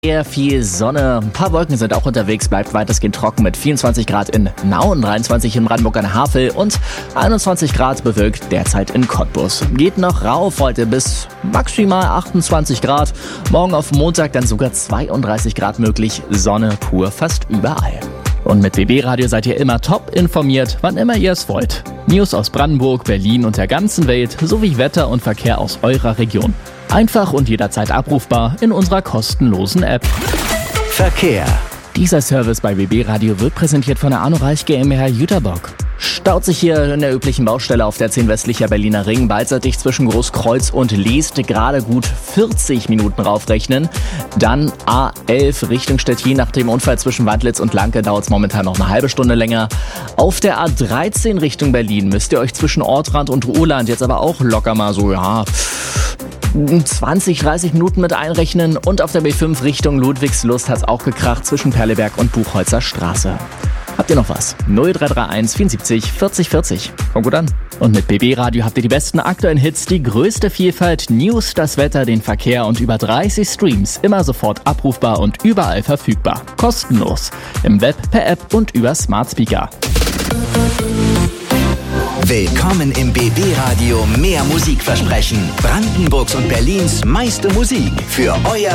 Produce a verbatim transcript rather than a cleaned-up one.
Sehr viel Sonne, ein paar Wolken sind auch unterwegs, bleibt weitestgehend trocken mit vierundzwanzig Grad in Nauen, dreiundzwanzig in Brandenburg an der Havel und einundzwanzig Grad bewölkt derzeit in Cottbus. Geht noch rauf heute bis maximal achtundzwanzig Grad, morgen auf Montag dann sogar zweiunddreißig Grad möglich, Sonne pur fast überall. Und mit B B Radio seid ihr immer top informiert, wann immer ihr es wollt. News aus Brandenburg, Berlin und der ganzen Welt sowie Wetter und Verkehr aus eurer Region. Einfach und jederzeit abrufbar in unserer kostenlosen App. Verkehr. Dieser Service bei B B Radio wird präsentiert von der Arno Reich GmbH Jüterbock. Staut sich hier in der üblichen Baustelle auf der zehn westlicher Berliner Ring beidseitig zwischen Großkreuz und Leest gerade gut vierzig Minuten raufrechnen. Dann A elf Richtung Stettin. Nach dem Unfall zwischen Wandlitz und Lanke dauert es momentan noch eine halbe Stunde länger. Auf der A dreizehn Richtung Berlin müsst ihr euch zwischen Ortrand und Ruhland jetzt aber auch locker mal so, ja, zwanzig, dreißig Minuten mit einrechnen. Und auf der B fünf Richtung Ludwigslust hat es auch gekracht zwischen Perleberg und Buchholzer Straße. Habt ihr noch was? null drei drei eins vierundsiebzig vierzig vierzig. Kommt gut an. Und mit B B Radio habt ihr die besten aktuellen Hits, die größte Vielfalt, News, das Wetter, den Verkehr und über dreißig Streams. Immer sofort abrufbar und überall verfügbar. Kostenlos. Im Web, per App und über Smart Speaker. Willkommen im B B Radio. Mehr Musikversprechen. Brandenburgs und Berlins meiste Musik für euer